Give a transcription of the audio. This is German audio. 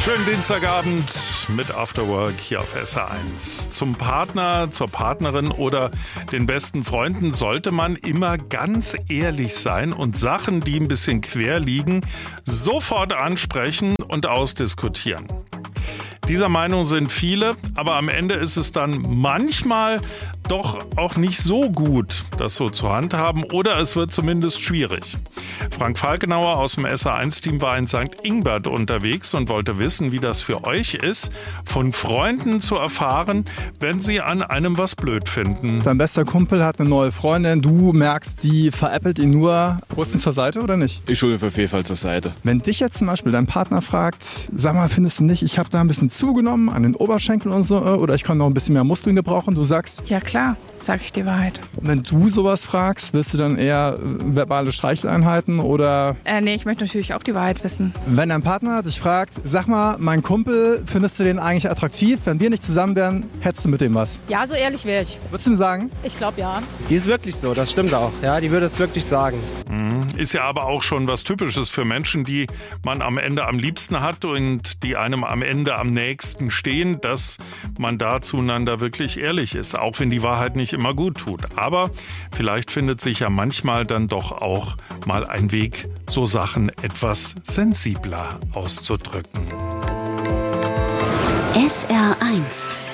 Schönen Dienstagabend mit After Work hier auf SR1. Zum Partner, zur Partnerin oder den besten Freunden sollte man immer ganz ehrlich sein und Sachen, die ein bisschen quer liegen, sofort ansprechen und ausdiskutieren. Dieser Meinung sind viele, aber am Ende ist es dann manchmal doch auch nicht so gut, das so zu handhaben, oder es wird zumindest schwierig. Frank Falkenauer aus dem SR1-Team war in St. Ingbert unterwegs und wollte wissen, wie das für euch ist, von Freunden zu erfahren, wenn sie an einem was blöd finden. Dein bester Kumpel hat eine neue Freundin, du merkst, die veräppelt ihn nur. Holst du ihn zur Seite oder nicht? Ich hole auf jeden Fall zur Seite. Wenn dich jetzt zum Beispiel dein Partner fragt, sag mal, findest du nicht, ich habe da ein bisschen zugenommen an den Oberschenkeln und so, oder ich kann noch ein bisschen mehr Muskeln gebrauchen, du sagst, ja klar, sag ich die Wahrheit. wenn du sowas fragst, willst du dann eher verbale Streicheleinheiten oder? Nee, ich möchte natürlich auch die Wahrheit wissen. Wenn dein Partner dich fragt, sag mal, mein Kumpel, findest du den eigentlich attraktiv? Wenn wir nicht zusammen wären, hättest du mit dem was? Ja, so ehrlich wäre ich. Würdest du ihm sagen? Ich glaube ja. Die ist wirklich so, das stimmt auch. Ja, die würde es wirklich sagen. Ist ja aber auch schon was Typisches für Menschen, die man am Ende am liebsten hat und die einem am Ende am nächsten stehen, dass man da zueinander wirklich ehrlich ist, auch wenn die Wahrheit nicht immer gut tut. Aber vielleicht findet sich ja manchmal dann doch auch mal ein Weg, so Sachen etwas sensibler auszudrücken. SR1